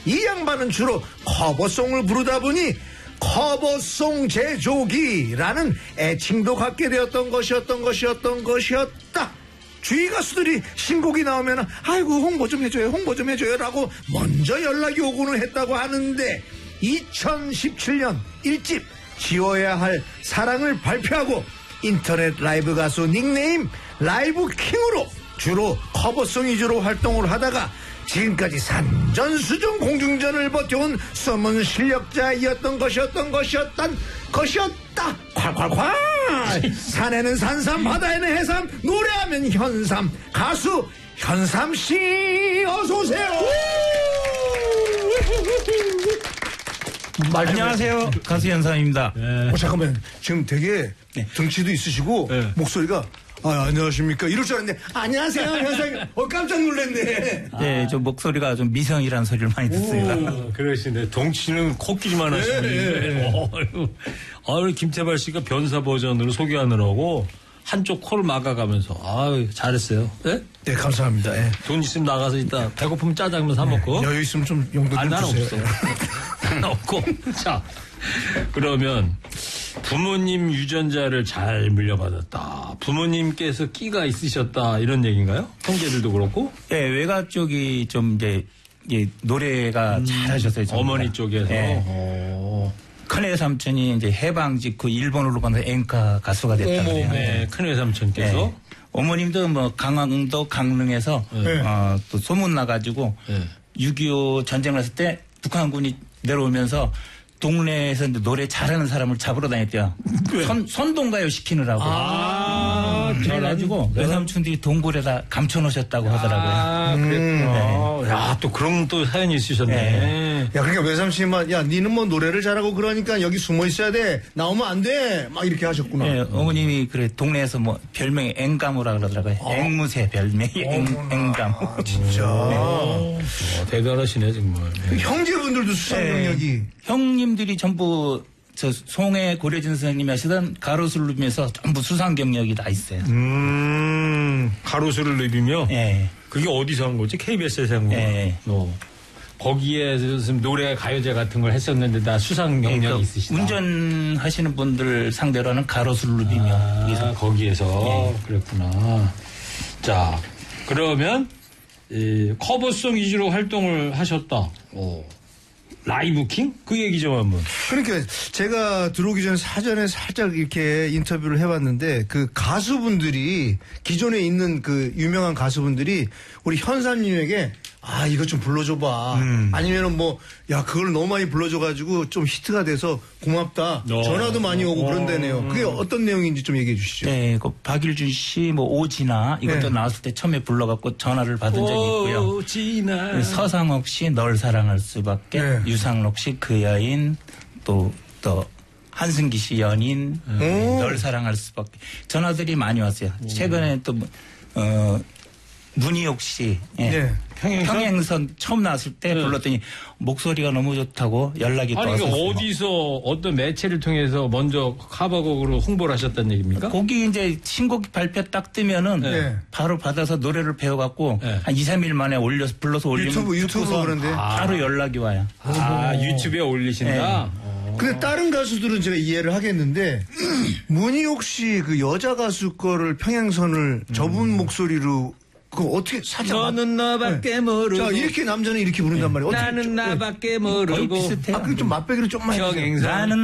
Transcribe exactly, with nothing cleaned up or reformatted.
이 양반은 주로 커버송을 부르다 보니 커버송 제조기라는 애칭도 갖게 되었던 것이었던 것이었던 것이었다. 주위 가수들이 신곡이 나오면 아이고 홍보 좀 해줘요 홍보 좀 해줘요 라고 먼저 연락이 오고는 했다고 하는데 이천십칠 년 일 집 지워야 할 사랑을 발표하고 인터넷 라이브 가수 닉네임 라이브 킹으로 주로 커버송 위주로 활동을 하다가 지금까지 산전수전 공중전을 버텨온 숨은 실력자이었던 것이었던 것이었단 것이었다. 콸콸콸. 산에는 산삼 바다에는 해삼 노래하면 현삼 가수 현삼씨 어서오세요. 안녕하세요. 가수 현삼입니다. 네. 어, 잠깐만 지금 되게 네. 등치도 있으시고 네. 목소리가 아, 안녕하십니까 이럴 줄 알았는데 안녕하세요 현상님. 어 깜짝 놀랐네. 네, 저 목소리가 좀 미성이라는 소리를 많이 듣습니다. 오, 그러시네. 덩치는 코끼리만 하시는데. 네, 네. 아유, 김태발 씨가 변사 버전으로 소개하느라고 한쪽 코를 막아가면서 아유 잘했어요. 네? 네 감사합니다. 네. 돈 있으면 나가서 이따 배고프면 짜장면 사 먹고. 네, 여유 있으면 좀 용돈 좀 아, 주세요. 난 없어. 없고. 자 그러면 부모님 유전자를 잘 물려받았다. 부모님께서 끼가 있으셨다 이런 얘기인가요? 형제들도 그렇고? 네, 외가 쪽이 좀 이제, 이제 노래가 음, 잘하셨어요. 정말. 어머니 쪽에서. 네. 오. 큰애 삼촌이 이제 해방 직후 일본으로 가서演歌 가수가 됐다고요. 네, 큰애 삼촌께서. 네. 어머님도 뭐 강원도 강릉에서 네. 어, 또 소문 나가지고 네. 육이오 전쟁을 했을 때 북한군이 내려오면서 동네에서 노래 잘하는 사람을 잡으러 다녔대요. 선, 선동가요 시키느라고. 아, 그래가지고 외삼촌들이 동굴에다 감춰놓으셨다고 하더라고요. 아, 그랬구나. 네. 야, 또 그런 또 사연이 있으셨네. 네. 야, 그러니까 외삼촌만, 야, 니는 뭐 노래를 잘하고 그러니까 여기 숨어 있어야 돼. 나오면 안 돼. 막 이렇게 하셨구나. 네, 어머님이 그래, 동네에서 뭐 별명이 앵가무라 그러더라고요. 아. 앵무새 별명이 앵, 앵가무. 아, 진짜. 네. 어, 대단하시네, 정말. 네. 형제분들도 수상 경력이. 네. 형님들이 전부 저 송해 고려진 선생님이 하시던 가로수를 누비면서 전부 수상 경력이 다 있어요. 음, 가로수를 누비며? 네. 그게 어디서 한 거지? 케이비에스에서 한 거? 네. 어. 거기에 무슨 노래 가요제 같은 걸 했었는데 다 수상 경력이 네, 그 있으시다. 운전하시는 분들 상대로 하는 가로수를 누비며. 아, 거기에서. 네. 그랬구나. 자, 그러면 이, 커버송 위주로 활동을 하셨다. 오. 라이브 킹? 그 얘기 좀 한번. 그러니까 제가 들어오기 전에 사전에 살짝 이렇게 인터뷰를 해봤는데 그 가수분들이 기존에 있는 그 유명한 가수분들이 우리 현삼님에게 아 이거 좀 불러줘봐. 음. 아니면은 뭐 야 그걸 너무 많이 불러줘가지고 좀 히트가 돼서 고맙다. 어. 전화도 많이 오고 어. 그런다네요. 그게 어떤 내용인지 좀 얘기해 주시죠. 네, 그 박일준 씨, 뭐 오진아 이것도 네. 나왔을 때 처음에 불러갖고 전화를 받은 적이 있고요. 오진아. 서상옥 씨 널 사랑할 수밖에, 네. 유상록 씨 그 여인, 또 또 한승기 씨 연인, 음. 널 사랑할 수밖에 전화들이 많이 왔어요. 오. 최근에 또 어. 문희옥 씨, 예. 네. 평행선? 평행선 처음 나왔을 때 네. 불렀더니 목소리가 너무 좋다고 연락이 아니, 왔어요. 그러니까 어디서 어떤 매체를 통해서 먼저 카바곡으로 홍보를 하셨다는 얘기입니까? 거기 이제 신곡 발표 딱 뜨면은 네. 바로 받아서 노래를 배워갖고 네. 한 이, 삼 일 만에 올려서 불러서 올리면 유튜브 유튜브 그런데 아. 바로 연락이 와요. 아, 유튜브에 올리신다. 네. 근데 다른 가수들은 제가 이해를 하겠는데 문희옥 씨 그 여자 가수 거를 평행선을 음. 저분 목소리로 그 어떻게 살짝 너는 나밖에 네. 모르고 자 이렇게 남자는 이렇게 부른단 말이에요. 나는 나밖에 모르고 거의 비슷해요. 아, 그 좀 맛배기로 좀만 평행선 나는